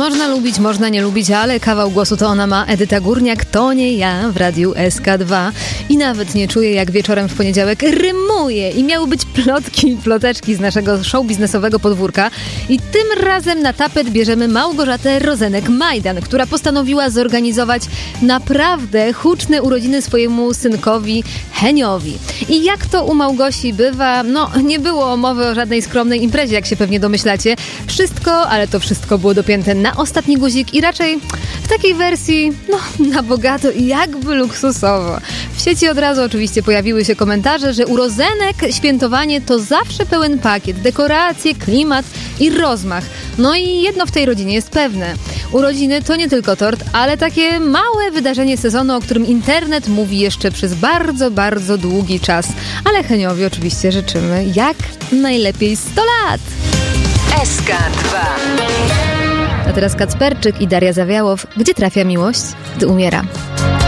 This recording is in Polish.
Można lubić, można nie lubić, ale kawał głosu to ona ma. Edyta Górniak, to nie ja w Radiu SK2. I nawet nie czuję, jak wieczorem w poniedziałek rymuje. I miały być plotki, ploteczki z naszego show biznesowego podwórka. I tym razem na tapet bierzemy Małgorzatę Rozenek-Majdan, która postanowiła zorganizować naprawdę huczne urodziny swojemu synkowi Heniowi. I jak to u Małgosi bywa, nie było mowy o żadnej skromnej imprezie, jak się pewnie domyślacie. Wszystko, ale to wszystko było dopięte na ostatni guzik i raczej w takiej wersji, na bogato i jakby luksusowo. W sieci od razu oczywiście pojawiły się komentarze, że u Rozenek świętowanie to zawsze pełen pakiet, dekoracje, klimat i rozmach. No i jedno w tej rodzinie jest pewne. Urodziny to nie tylko tort, ale takie małe wydarzenie sezonu, o którym internet mówi jeszcze przez bardzo, bardzo długi czas. Ale Heniowi oczywiście życzymy jak najlepiej 100 lat! SK2. A teraz Kacperczyk i Daria Zawiałow. Gdzie trafia miłość, gdy umiera?